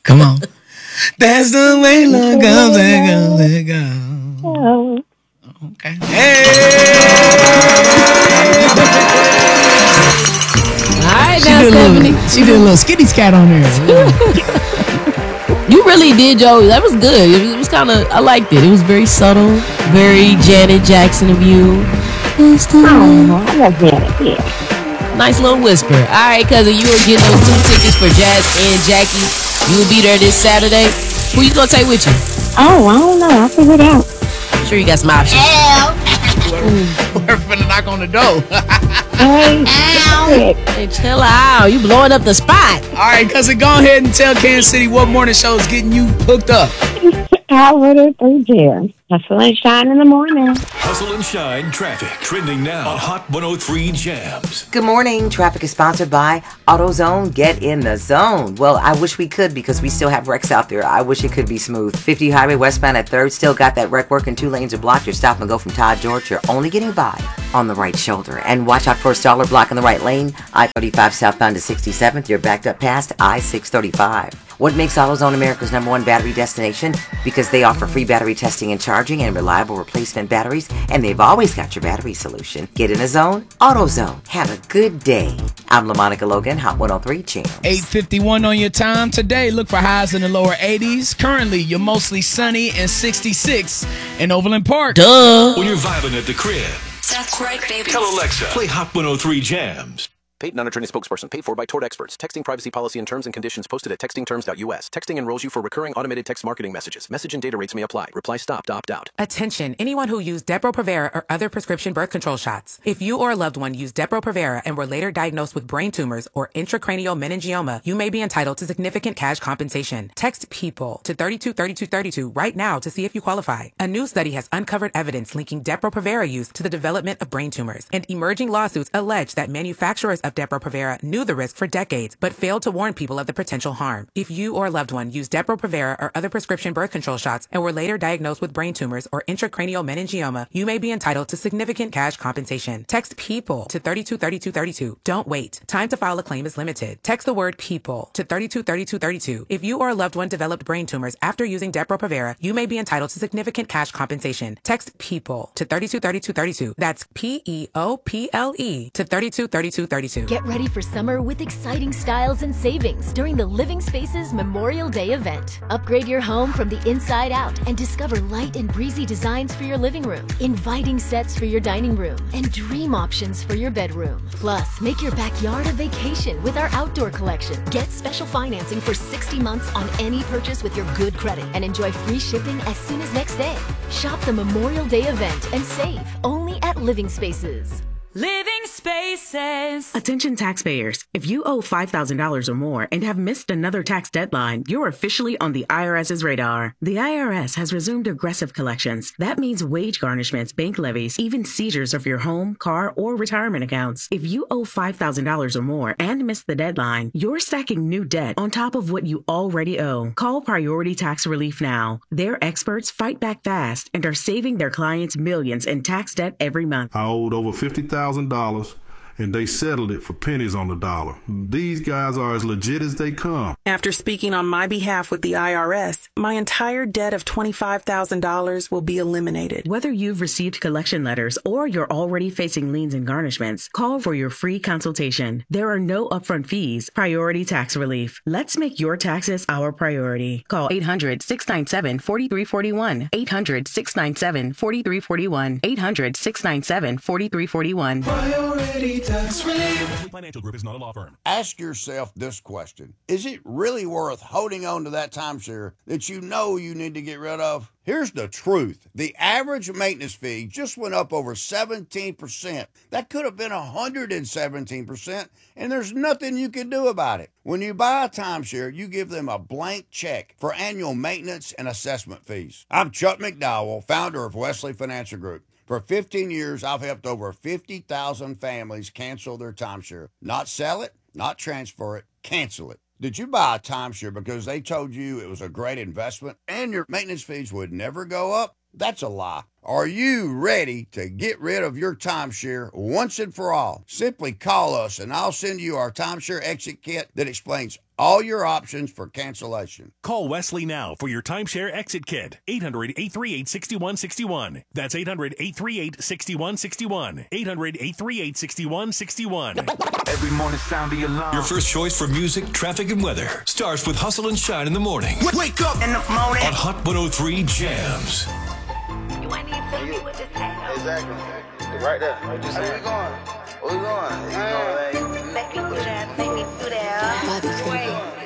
Come on. That's the way love goes and goes and goes. Oh, Okay. Hey! All right, now, Stephanie. She did a little skitty scat on there. You really did, Joey. That was good. It was kind of, I liked it. It was very subtle, very Janet Jackson of you. I love that. Yeah. Nice little whisper. All right, cousin, you will get those 2 tickets for Jazz and Jackie. You'll be there this Saturday. Who you gonna take with you? Oh, I don't know. I'll figure it out. I'm sure you got some options. We're finna knock on the door. Hey, Hey, chill out. You blowing up the spot. All right, cousin, go ahead and tell Kansas City what morning show is getting you hooked up. Howard through there. Hustle and shine in the morning. Hustle and shine traffic trending now on Hot 103 Jams. Good morning. Traffic is sponsored by AutoZone. Get in the zone. Well, I wish we could because we still have wrecks out there. I wish it could be smooth. 50 Highway westbound at 3rd still got that wreck working. 2 lanes are blocked. You're stop and go from Todd George. You're only getting by on the right shoulder. And watch out for a Staller block in the right lane. I-35 southbound to 67th. You're backed up past I-635. What makes AutoZone America's #1 battery destination? Because they offer free battery testing and charging and reliable replacement batteries, and they've always got your battery solution. Get in a zone, AutoZone. Have a good day. I'm LaMonica Logan, Hot 103 Jams. 8:51 on your time today. Look for highs in the lower 80s. Currently, you're mostly sunny and 66 in Overland Park. Duh. When you're vibing at the crib, That's right, baby. tell Alexa, play Hot 103 Jams. Paid non-attorney spokesperson paid for by Tort Experts. Texting privacy policy and terms and conditions posted at textingterms.us. Texting enrolls you for recurring automated text marketing messages. Message and data rates may apply. Reply stop to opt out. Attention, anyone who used Depo-Provera or other prescription birth control shots. If you or a loved one used Depo-Provera and were later diagnosed with brain tumors or intracranial meningioma, you may be entitled to significant cash compensation. Text PEOPLE to 323232 right now to see if you qualify. A new study has uncovered evidence linking Depo-Provera use to the development of brain tumors, and emerging lawsuits allege that manufacturers of Depo-Provera knew the risk for decades, but failed to warn people of the potential harm. If you or a loved one used Depo-Provera or other prescription birth control shots and were later diagnosed with brain tumors or intracranial meningioma, you may be entitled to significant cash compensation. Text PEOPLE to 323232. Don't wait. Time to file a claim is limited. Text the word PEOPLE to 323232. If you or a loved one developed brain tumors after using Depo-Provera, you may be entitled to significant cash compensation. Text PEOPLE to 323232. That's PEOPLE to 323232. Get ready for summer with exciting styles and savings during the Living Spaces Memorial Day event. Upgrade your home from the inside out and discover light and breezy designs for your living room, inviting sets for your dining room, and dream options for your bedroom. Plus, make your backyard a vacation with our outdoor collection. Get special financing for 60 months on any purchase with your good credit and enjoy free shipping as soon as next day. Shop the Memorial Day event and save only at Living Spaces. Living Spaces. Attention taxpayers. If you owe $5,000 or more and have missed another tax deadline, you're officially on the IRS's radar. The IRS has resumed aggressive collections. That means wage garnishments, bank levies, even seizures of your home, car, or retirement accounts. If you owe $5,000 or more and missed the deadline, you're stacking new debt on top of what you already owe. Call Priority Tax Relief now. Their experts fight back fast and are saving their clients millions in tax debt every month. I owed over $50,000 and they settled it for pennies on the dollar. These guys are as legit as they come. After speaking on my behalf with the IRS, my entire debt of $25,000 will be eliminated. Whether you've received collection letters or you're already facing liens and garnishments, call for your free consultation. There are no upfront fees. Priority Tax Relief. Let's make your taxes our priority. Call 800-697-4341. 800-697-4341. 800-697-4341. Priority Tax Relief. Financial Group is not a law firm. Ask yourself this question. Is it really worth holding on to that timeshare that you know you need to get rid of? Here's the truth. The average maintenance fee just went up over 17%. That could have been 117%, and there's nothing you can do about it. When you buy a timeshare, you give them a blank check for annual maintenance and assessment fees. I'm Chuck McDowell, founder of Wesley Financial Group. For 15 years, I've helped over 50,000 families cancel their timeshare. Not sell it, not transfer it, cancel it. Did you buy a timeshare because they told you it was a great investment and your maintenance fees would never go up? That's a lie. Are you ready to get rid of your timeshare once and for all? Simply call us and I'll send you our timeshare exit kit that explains all your options for cancellation. Call Wesley now for your timeshare exit kit. 800-838-6161. That's 800-838-6161. 800-838-6161. Every morning sound the alarm. Your first choice for music, traffic, and weather starts with Hustle and Shine in the morning. Wake up in the morning. On Hot 103 Jams. You ain't even tell me what to say. Exactly. Right there. What you say? Where we going? Where we going? You know, like, make me do that. Make me do that. Wait.